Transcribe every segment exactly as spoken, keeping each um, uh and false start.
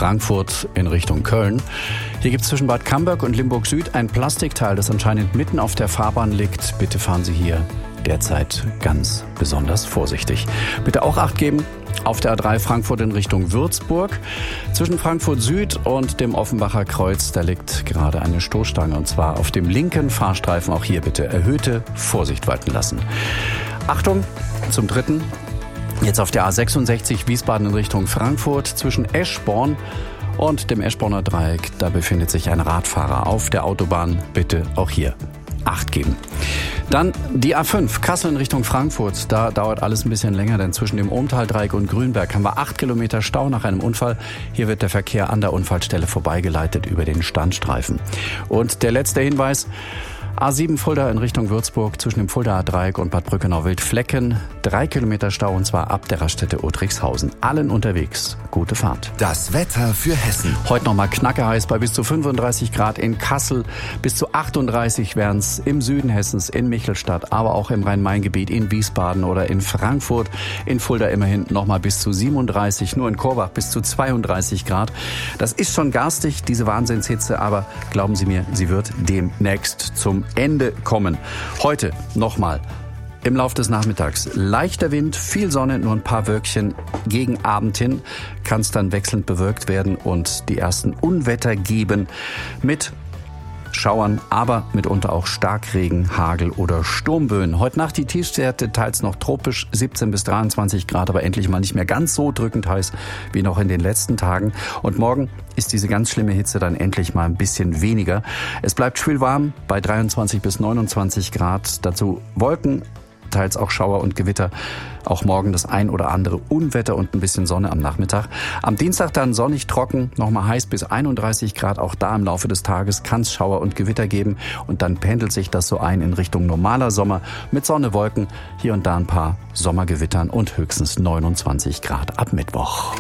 Frankfurt in Richtung Köln. Hier gibt es zwischen Bad Camberg und Limburg Süd ein Plastikteil, das anscheinend mitten auf der Fahrbahn liegt. Bitte fahren Sie hier derzeit ganz besonders vorsichtig. Bitte auch Acht geben auf der A drei Frankfurt in Richtung Würzburg. Zwischen Frankfurt Süd und dem Offenbacher Kreuz, da liegt gerade eine Stoßstange, und zwar auf dem linken Fahrstreifen. Auch hier bitte erhöhte Vorsicht walten lassen. Achtung zum dritten. Jetzt auf der A sechsundsechzig Wiesbaden in Richtung Frankfurt zwischen Eschborn und dem Eschborner Dreieck. Da befindet sich ein Radfahrer auf der Autobahn. Bitte auch hier Acht geben. Dann die A fünf, Kassel in Richtung Frankfurt. Da dauert alles ein bisschen länger, denn zwischen dem Ohmtal-Dreieck und Grünberg haben wir acht Kilometer Stau nach einem Unfall. Hier wird der Verkehr an der Unfallstelle vorbeigeleitet über den Standstreifen. Und der letzte Hinweis: A sieben Fulda in Richtung Würzburg zwischen dem Fuldaer Dreieck und Bad Brückenau-Wildflecken. Drei Kilometer Stau, und zwar ab der Raststätte Otrixhausen. Allen unterwegs. Gute Fahrt. Das Wetter für Hessen. Heute nochmal knackeheiß bei bis zu fünfunddreißig Grad in Kassel. Bis zu achtunddreißig wären es im Süden Hessens, in Michelstadt, aber auch im Rhein-Main-Gebiet, in Wiesbaden oder in Frankfurt. In Fulda immerhin nochmal bis zu siebenunddreißig. Nur in Korbach bis zu zweiunddreißig Grad. Das ist schon garstig, diese Wahnsinnshitze, aber glauben Sie mir, sie wird demnächst zum Ende kommen. Heute nochmal im Lauf des Nachmittags leichter Wind, viel Sonne, nur ein paar Wölkchen. Gegen Abend hin kann es dann wechselnd bewölkt werden und die ersten Unwetter geben mit Schauern, aber mitunter auch Starkregen, Hagel oder Sturmböen. Heute Nacht die Tiefstwerte teils noch tropisch, siebzehn bis dreiundzwanzig Grad, aber endlich mal nicht mehr ganz so drückend heiß wie noch in den letzten Tagen. Und morgen ist diese ganz schlimme Hitze dann endlich mal ein bisschen weniger. Es bleibt schwül warm bei dreiundzwanzig bis neunundzwanzig Grad. Dazu Wolken, teils auch Schauer und Gewitter. Auch morgen das ein oder andere Unwetter und ein bisschen Sonne am Nachmittag. Am Dienstag dann sonnig trocken, nochmal heiß bis einunddreißig Grad. Auch da im Laufe des Tages kann es Schauer und Gewitter geben. Und dann pendelt sich das so ein in Richtung normaler Sommer mit Sonne, Wolken, hier und da ein paar Sommergewittern und höchstens neunundzwanzig Grad ab Mittwoch.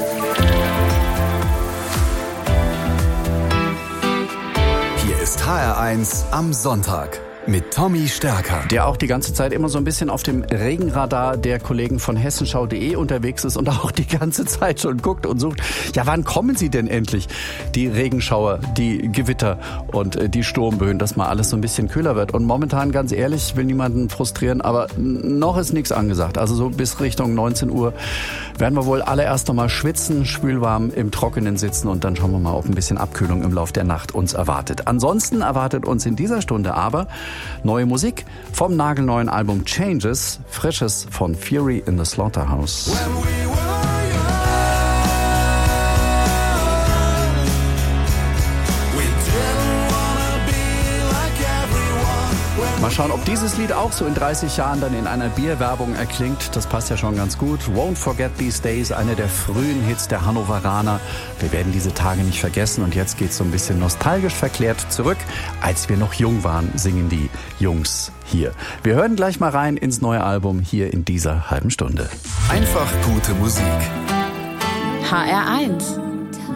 Hier ist H R eins am Sonntag mit Tommy Stärker, der auch die ganze Zeit immer so ein bisschen auf dem Regenradar der Kollegen von hessenschau punkt de unterwegs ist und auch die ganze Zeit schon guckt und sucht, ja, wann kommen sie denn endlich? Die Regenschauer, die Gewitter und äh, die Sturmböen, dass mal alles so ein bisschen kühler wird. Und momentan, ganz ehrlich, ich will niemanden frustrieren, aber noch ist nichts angesagt. Also so bis Richtung neunzehn Uhr werden wir wohl alle erst einmal schwitzen, schwülwarm im Trockenen sitzen, und dann schauen wir mal, ob ein bisschen Abkühlung im Lauf der Nacht uns erwartet. Ansonsten erwartet uns in dieser Stunde aber neue Musik vom nagelneuen Album Changes, Frisches von Fury in the Slaughterhouse. Mal schauen, ob dieses Lied auch so in dreißig Jahren dann in einer Bierwerbung erklingt. Das passt ja schon ganz gut. Won't Forget These Days, einer der frühen Hits der Hannoveraner. Wir werden diese Tage nicht vergessen, und jetzt geht's so ein bisschen nostalgisch verklärt zurück. Als wir noch jung waren, singen die Jungs hier. Wir hören gleich mal rein ins neue Album hier in dieser halben Stunde. Einfach gute Musik. H R eins